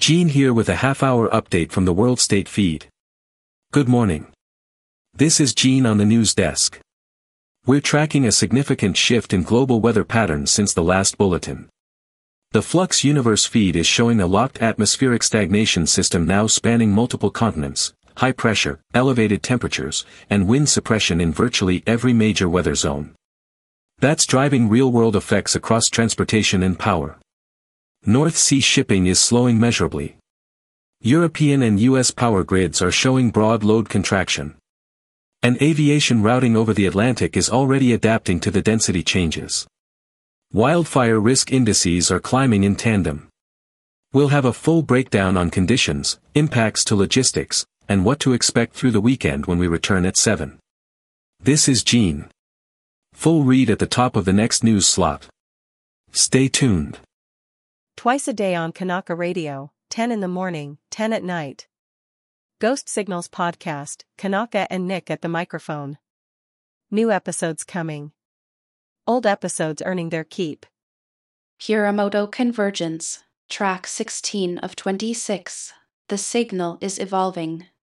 Gene here with a half-hour update from the World State feed. Good morning. This is Gene on the news desk. We're tracking a significant shift in global weather patterns since the last bulletin. The Flux Universe feed is showing a locked atmospheric stagnation system now spanning multiple continents, high pressure, elevated temperatures, and wind suppression in virtually every major weather zone. That's driving real-world effects across transportation and power. North Sea shipping is slowing measurably. European and US power grids are showing broad load contraction. And aviation routing over the Atlantic is already adapting to the density changes. Wildfire risk indices are climbing in tandem. We'll have a full breakdown on conditions, impacts to logistics, and what to expect through the weekend when we return at 7. This is Gene. Full read at the top of the next news slot. Stay tuned. Twice a day on Kanaka Radio, 10 in the morning, 10 at night. Ghost Signals Podcast, Kanaka and Nick at the microphone. New episodes coming. Old episodes earning their keep. Hiramoto Convergence, track 16 of 26. The signal is evolving.